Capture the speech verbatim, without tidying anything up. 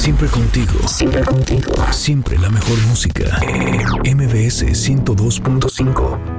Siempre contigo. Siempre contigo. Siempre la mejor música. M B S ciento dos punto cinco.